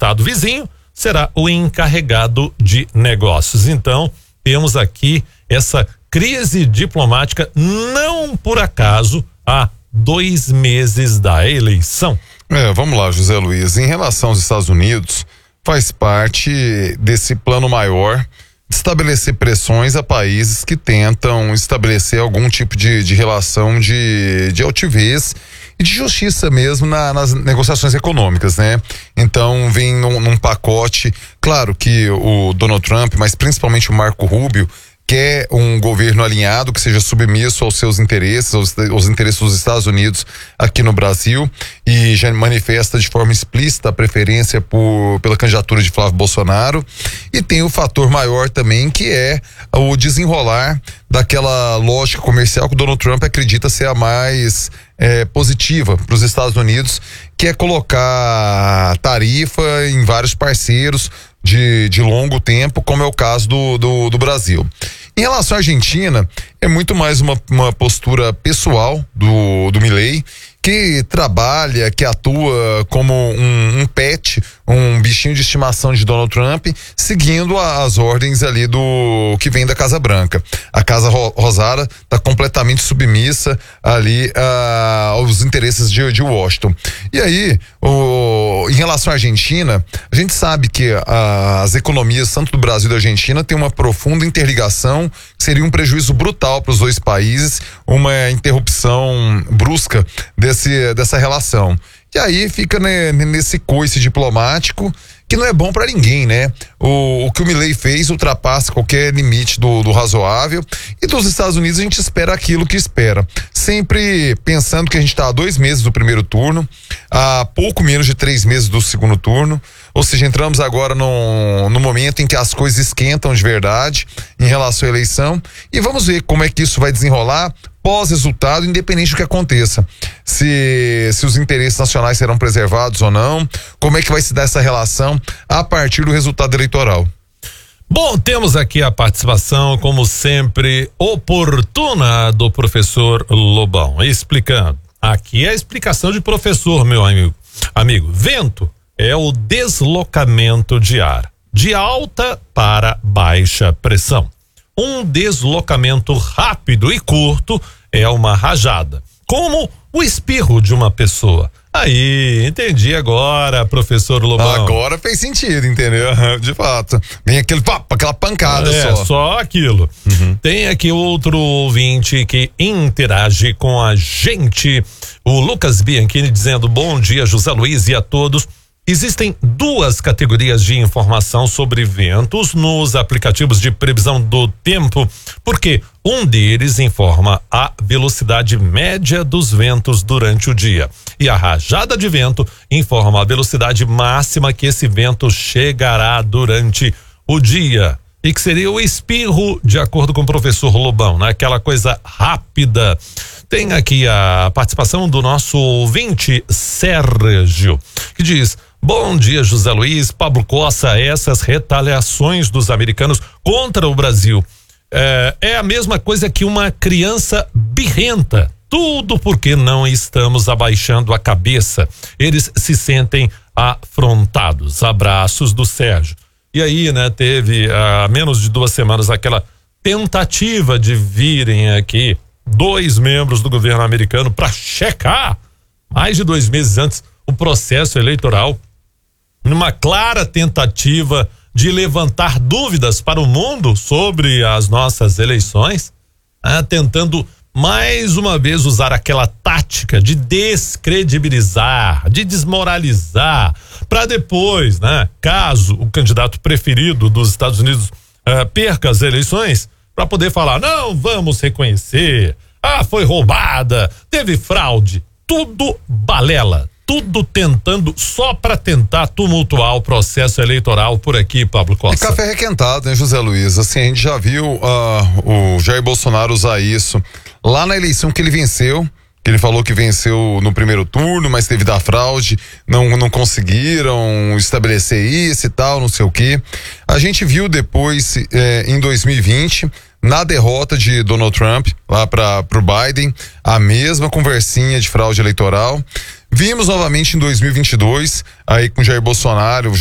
estado vizinho será o encarregado de negócios. Então, temos aqui essa crise diplomática, não por acaso, há 2 meses da eleição. Vamos lá, José Luiz. Em relação aos Estados Unidos, faz parte desse plano maior de estabelecer pressões a países que tentam estabelecer algum tipo de relação de altivez e de justiça mesmo nas negociações econômicas, né? Então vem num pacote, claro que o Donald Trump, mas principalmente o Marco Rubio, quer um governo alinhado, que seja submisso aos seus interesses, aos interesses dos Estados Unidos aqui no Brasil, e já manifesta de forma explícita a preferência pela candidatura de Flávio Bolsonaro. E tem o fator maior também, que é o desenrolar daquela lógica comercial que o Donald Trump acredita ser a mais positiva para os Estados Unidos, que é colocar tarifa em vários parceiros de longo tempo, como é o caso do Brasil. Em relação à Argentina, é muito mais uma postura pessoal do Milei, que trabalha, que atua como um pet, um bichinho de estimação de Donald Trump, seguindo as ordens ali do que vem da Casa Branca. A Casa Rosada está completamente submissa ali aos interesses de Washington. E aí, em relação à Argentina, a gente sabe que as economias, tanto do Brasil e da Argentina, têm uma profunda interligação, que seria um prejuízo brutal para os dois países, uma interrupção brusca dessa relação. E aí fica nesse coice diplomático que não é bom para ninguém, né? O que o Milei fez ultrapassa qualquer limite do razoável, e dos Estados Unidos a gente espera aquilo que espera, sempre pensando que a gente está a 2 meses do primeiro turno, a pouco menos de 3 meses do segundo turno, ou seja, entramos agora no momento em que as coisas esquentam de verdade em relação à eleição, e vamos ver como é que isso vai desenrolar pós-resultado, independente do que aconteça. Se os interesses nacionais serão preservados ou não, como é que vai se dar essa relação a partir do resultado eleitoral. Bom, temos aqui a participação, como sempre, oportuna do professor Lobão, explicando. Aqui é a explicação de professor, meu amigo. Vento é o deslocamento de ar de alta para baixa pressão. Um deslocamento rápido e curto é uma rajada, como o espirro de uma pessoa. Aí, entendi agora, professor Lobão. Agora fez sentido, entendeu? De fato. Vem aquela pancada só. Só aquilo. Uhum. Tem aqui outro ouvinte que interage com a gente, o Lucas Bianchini, dizendo: bom dia, José Luiz, e a todos. Existem 2 categorias de informação sobre ventos nos aplicativos de previsão do tempo, porque um deles informa a velocidade média dos ventos durante o dia e a rajada de vento informa a velocidade máxima que esse vento chegará durante o dia, e que seria o espirro, de acordo com o professor Lobão, né? Aquela coisa rápida. Tem aqui a participação do nosso ouvinte Sérgio, que diz: bom dia, José Luiz, Pablo Costa, essas retaliações dos americanos contra o Brasil é a mesma coisa que uma criança birrenta. Tudo porque não estamos abaixando a cabeça. Eles se sentem afrontados. Abraços do Sérgio. E aí, né, teve há menos de 2 semanas aquela tentativa de virem aqui 2 membros do governo americano para checar, mais de 2 meses antes, o processo eleitoral, numa clara tentativa de levantar dúvidas para o mundo sobre as nossas eleições, tentando mais uma vez usar aquela tática de descredibilizar, de desmoralizar, para depois, né, caso o candidato preferido dos Estados Unidos perca as eleições, para poder falar: não, vamos reconhecer, foi roubada, teve fraude, tudo balela. Tudo tentando, só para tentar tumultuar o processo eleitoral por aqui, Pablo Costa. E café requentado, né, José Luiz? Assim, a gente já viu o Jair Bolsonaro usar isso lá na eleição que ele venceu, que ele falou que venceu no primeiro turno, mas teve da fraude, não conseguiram estabelecer isso e tal, não sei o quê. A gente viu depois, em 2020, na derrota de Donald Trump lá pro Biden, a mesma conversinha de fraude eleitoral. Vimos novamente em 2022, aí com Jair Bolsonaro,